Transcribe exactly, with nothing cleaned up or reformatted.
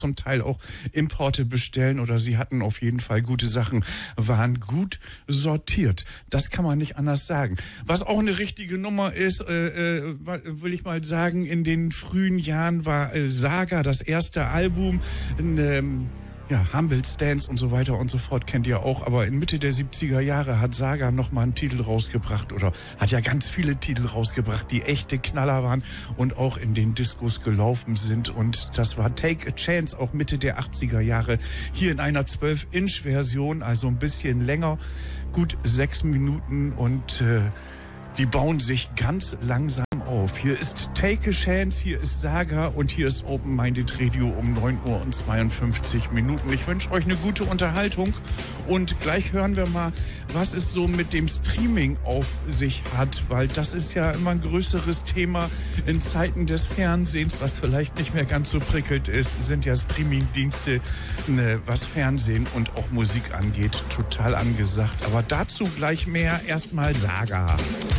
zum Teil auch Importe bestellen oder sie hatten auf jeden Fall gute Sachen, waren gut sortiert. Das kann man nicht anders sagen. Was auch eine richtige Nummer ist, äh, äh, will ich mal sagen, in den frühen Jahren war äh, Saga das erste Album, in, ähm, ja, Humble Stance und so weiter und so fort kennt ihr auch, aber in Mitte der siebziger Jahre hat Saga nochmal einen Titel rausgebracht oder hat ja ganz viele Titel rausgebracht, die echte Knaller waren und auch in den Diskos gelaufen sind, und das war Take a Chance, auch Mitte der achtziger Jahre, hier in einer zwölf Inch Version, also ein bisschen länger, gut sechs Minuten, und äh, die bauen sich ganz langsam auf. Hier ist Take a Chance, hier ist Saga und hier ist Open Minded Radio um neun Uhr und zweiundfünfzig Minuten. Ich wünsche euch eine gute Unterhaltung und gleich hören wir mal, was es so mit dem Streaming auf sich hat, weil das ist ja immer ein größeres Thema in Zeiten des Fernsehens, was vielleicht nicht mehr ganz so prickelt ist, sind ja Streamingdienste, ne, was Fernsehen und auch Musik angeht, total angesagt. Aber dazu gleich mehr. Erstmal Saga.